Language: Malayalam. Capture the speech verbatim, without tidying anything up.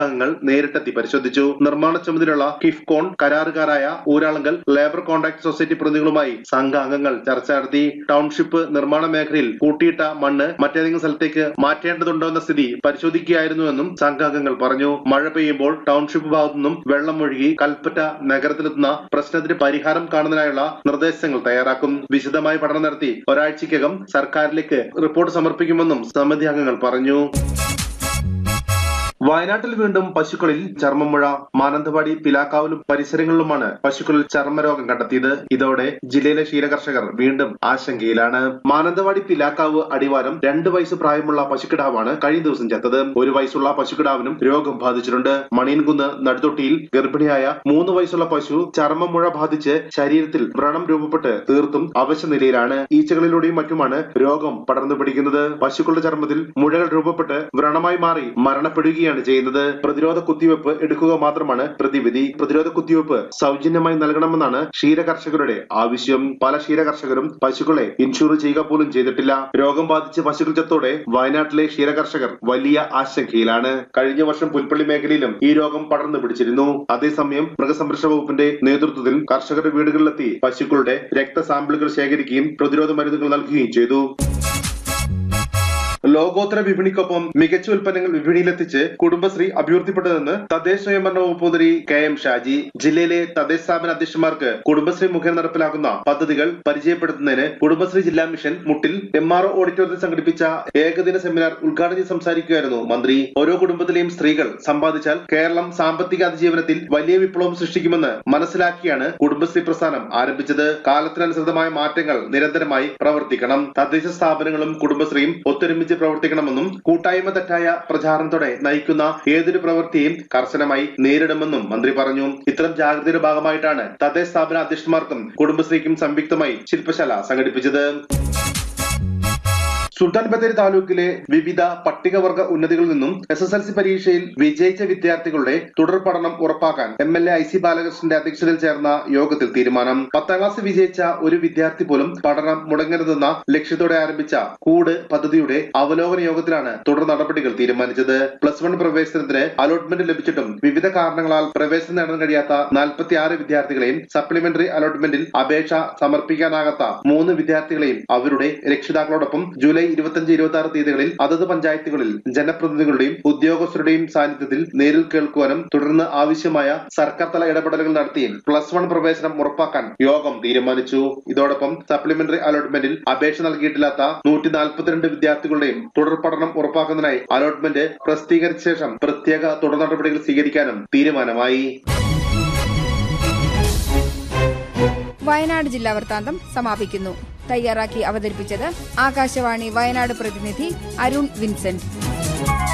അംഗങ്ങൾ നേരിട്ടെത്തി പരിശോധിച്ചു. നിർമ്മാണ ചുമതലയുള്ള Kifcon കരാറുകാരായ Uralungal labour contract society പ്രതിനിധികളുമായി സംഘാംഗങ്ങൾ ചർച്ച നടത്തി. ടൗൺഷിപ്പ് നിർമ്മാണ മേഖലയിൽ കൂട്ടിയിട്ട മണ്ണ് മറ്റേതെങ്കിലും സ്ഥലത്തേക്ക് മാറ്റേണ്ടതുണ്ടോ എന്ന സ്ഥിതി പരിശോധിക്കുകയായിരുന്നുവെന്നും സംഘാംഗങ്ങൾ പറഞ്ഞു. മഴ പെയ്യുമ്പോൾ ടൗൺഷിപ്പ് ഭാഗത്തു നിന്നും വെള്ളം ഒഴുകി കൽപ്പറ്റ നഗരത്തിലെത്തുന്ന പ്രശ്നത്തിന് പരിഹാരം കാണുന്നതിനായുള്ള നിർദ്ദേശങ്ങൾ തയ്യാറാക്കും. വിശദമായ പഠനം നടത്തി ഒരാഴ്ചയ്ക്കകം സർക്കാരിലേക്ക് റിപ്പോർട്ട് സമർപ്പിക്കുമെന്നും സമിതി അംഗങ്ങൾ പറഞ്ഞു. വയനാട്ടിൽ വീണ്ടും പശുക്കളിൽ ചർമ്മമുഴ. മാനന്തവാടി പിലാക്കാവിലും പരിസരങ്ങളിലുമാണ് പശുക്കളിൽ ചർമ്മരോഗം കണ്ടെത്തിയത്. ഇതോടെ ജില്ലയിലെ ക്ഷീരകർഷകർ വീണ്ടും ആശങ്കയിലാണ്. മാനന്തവാടി പിലാക്കാവ് അടിവാരം രണ്ട് വയസ്സ് പ്രായമുള്ള പശുക്കിടാവാണ് കഴിഞ്ഞ ദിവസം ചത്തത്. ഒരു വയസ്സുള്ള പശുക്കിടാവിനും രോഗം ബാധിച്ചിട്ടുണ്ട്. മണിയൻകുന്ന് നടുതൊട്ടിയിൽ ഗർഭിണിയായ മൂന്ന് വയസ്സുള്ള പശു ചർമ്മമുഴ ബാധിച്ച് ശരീരത്തിൽ വ്രണം രൂപപ്പെട്ട് തീർത്തും അവശ നിലയിലാണ്. ഈച്ചകളിലൂടെയും മറ്റുമാണ് രോഗം പടർന്നു പിടിക്കുന്നത്. പശുക്കളുടെ ചർമ്മത്തിൽ മുഴകൾ രൂപപ്പെട്ട് വ്രണമായി മാറി മരണപ്പെടുകയാണ് ചെയ്യുന്നത്. പ്രതിരോധ കുത്തിവെപ്പ് എടുക്കുക മാത്രമാണ് പ്രതിവിധി. പ്രതിരോധ കുത്തിവെപ്പ് സൗജന്യമായി നൽകണമെന്നാണ് ക്ഷീരകർഷകരുടെ ആവശ്യം. പല ക്ഷീരകർഷകരും പശുക്കളെ ഇൻഷൂർ ചെയ്യുക പോലും ചെയ്തിട്ടില്ല. രോഗം ബാധിച്ച് പശുക്കൾ ചത്തോടെ വയനാട്ടിലെ ക്ഷീരകർഷകർ വലിയ ആശങ്കയിലാണ്. കഴിഞ്ഞ വർഷം പുൽപ്പള്ളി മേഖലയിലും ഈ രോഗം പടർന്നു പിടിച്ചിരുന്നു. അതേസമയം മൃഗസംരക്ഷണ വകുപ്പിന്റെ നേതൃത്വത്തിൽ കർഷകരുടെ വീടുകളിലെത്തി പശുക്കളുടെ രക്തസാമ്പിളുകൾ ശേഖരിക്കുകയും പ്രതിരോധ മരുന്നുകൾ നൽകുകയും ചെയ്തു. ലോകോത്തര വിപണിക്കൊപ്പം മികച്ച ഉൽപ്പന്നങ്ങൾ വിപണിയിലെത്തിച്ച് കുടുംബശ്രീ അഭിവൃദ്ധിപ്പെട്ടതെന്ന് തദ്ദേശ സ്വയംഭരണ വകുപ്പ് മന്ത്രി കെ എം ഷാജി. ജില്ലയിലെ തദ്ദേശ സ്ഥാപന അധ്യക്ഷന്മാർക്ക് കുടുംബശ്രീ മുഖേന നടപ്പിലാക്കുന്ന പദ്ധതികൾ പരിചയപ്പെടുത്തുന്നതിന് കുടുംബശ്രീ ജില്ലാ മിഷൻ മുട്ടിൽ എം ആർ ഒ ഓഡിറ്റോറിയത്തിൽ സംഘടിപ്പിച്ച ഏകദിന സെമിനാർ ഉദ്ഘാടനം ചെയ്ത് സംസാരിക്കുകയായിരുന്നു മന്ത്രി. ഓരോ കുടുംബത്തിലെയും സ്ത്രീകൾ സമ്പാദിച്ചാൽ കേരളം സാമ്പത്തിക അതിജീവനത്തിൽ വലിയ വിപ്ലവം സൃഷ്ടിക്കുമെന്ന് മനസ്സിലാക്കിയാണ് കുടുംബശ്രീ പ്രസ്ഥാനം ആരംഭിച്ചത്. കാലത്തിനനുസൃതമായ മാറ്റങ്ങൾ നിരന്തരമായി പ്രവർത്തിക്കണം. തദ്ദേശ സ്ഥാപനങ്ങളും കുടുംബശ്രീയും ഒത്തൊരുമിച്ച് പ്രവർത്തിക്കണമെന്നും കൂട്ടായ്മ തെറ്റായ പ്രചാരണത്തോടെ നയിക്കുന്ന ഏതൊരു പ്രവൃത്തിയും കർശനമായി നേരിടുമെന്നും മന്ത്രി പറഞ്ഞു. ഇത്തരം ജാഗ്രതയുടെ ഭാഗമായിട്ടാണ് തദ്ദേശ സ്ഥാപന അധ്യക്ഷന്മാർക്കും കുടുംബശ്രീക്കും സംയുക്തമായി ശില്പശാല സംഘടിപ്പിച്ചത്. സുൽത്താൻ ബത്തേരി താലൂക്കിലെ വിവിധ പട്ടികവർഗ ഉന്നതികളിൽ നിന്നും എസ് എസ് എൽ സി പരീക്ഷയിൽ വിജയിച്ച വിദ്യാർത്ഥികളുടെ തുടർ പഠനം ഉറപ്പാക്കാൻ M L A I C ബാലകൃഷ്ണന്റെ അധ്യക്ഷതയിൽ ചേർന്ന യോഗത്തിൽ തീരുമാനം. പത്താം ക്ലാസ് വിജയിച്ച ഒരു വിദ്യാർത്ഥി പോലും പഠനം മുടങ്ങരുതെന്ന ലക്ഷ്യത്തോടെ ആരംഭിച്ച കൂട് പദ്ധതിയുടെ അവലോകന യോഗത്തിലാണ് തുടർ നടപടികൾ തീരുമാനിച്ചത്. പ്ലസ് വൺ പ്രവേശനത്തിന് അലോട്ട്മെന്റ് ലഭിച്ചിട്ടും വിവിധ കാരണങ്ങളാൽ പ്രവേശനം നേടാൻ കഴിയാത്ത നാൽപ്പത്തി ആറ് വിദ്യാർത്ഥികളെയും സപ്ലിമെന്ററി അലോട്ട്മെന്റിൽ അപേക്ഷ സമർപ്പിക്കാനാകാത്ത മൂന്ന് വിദ്യാർത്ഥികളെയും അവരുടെ രക്ഷിതാക്കളോടൊപ്പം ജൂലൈ ഇരുപത്തിയഞ്ച് ഇരുപത്തി ആറ് തീയതികളിൽ അതത് പഞ്ചായത്തുകളിൽ ജനപ്രതിനിധികളുടെയും ഉദ്യോഗസ്ഥരുടെയും സാന്നിധ്യത്തിൽ നേരിൽ കേൾക്കുവാനും തുടർന്ന് ആവശ്യമായ സർക്കാർ തല ഇടപെടലുകൾ നടത്തി പ്ലസ് വൺ പ്രവേശനം ഉറപ്പാക്കാൻ യോഗം തീരുമാനിച്ചു. ഇതോടൊപ്പം സപ്ലിമെന്ററി അലോട്ട്മെന്റിൽ അപേക്ഷ നൽകിയിട്ടില്ലാത്ത നൂറ്റി നാൽപ്പത്തിരണ്ട് വിദ്യാർത്ഥികളുടെയും തുടർ പഠനം ഉറപ്പാക്കുന്നതിനായി അലോട്ട്മെന്റ് പ്രസിദ്ധീകരിച്ച ശേഷം പ്രത്യേക തുടർ നടപടികൾ സ്വീകരിക്കാനും തീരുമാനമായി. വയനാട് ജില്ലാ വൃത്താന്തം സമാപിക്കുന്നു. തയ്യാറാക്കി അവതരിപ്പിച്ചത് ആകാശവാണി വയനാട് പ്രതിനിധി അരുൺ വിൻസെന്റ്.